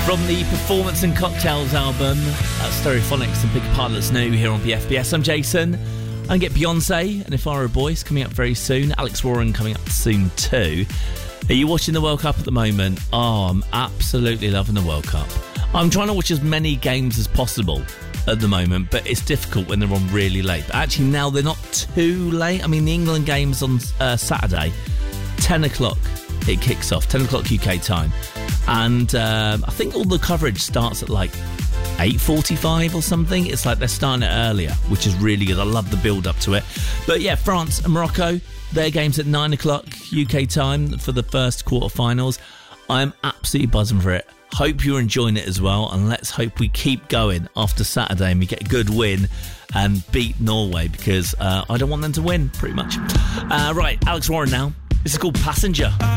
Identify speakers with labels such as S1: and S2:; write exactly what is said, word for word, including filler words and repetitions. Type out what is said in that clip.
S1: From the Performance and Cocktails album, uh, Stereophonics and Big Pilots New here on B F B S. I'm Jason. I get Beyonce and If I Were a Boy coming up very soon. Alex Warren coming up soon too. Are you watching the World Cup at the moment? Oh, I'm absolutely loving the World Cup. I'm trying to watch as many games as possible at the moment, but it's difficult when they're on really late. But actually now they're not too late. I mean, the England game's on uh, Saturday, ten o'clock. It kicks off, ten o'clock U K time. And um, I think all the coverage starts at like eight forty-five or something. It's like they're starting it earlier, which is really good. I love the build up to it. But yeah, France and Morocco, their game's at nine o'clock U K time for the first quarterfinals. I'm absolutely buzzing for it. Hope you're enjoying it as well. And let's hope we keep going after Saturday and we get a good win and beat Norway, because uh, I don't want them to win, pretty much. Uh, right, Alex Warren now. This is called Passenger.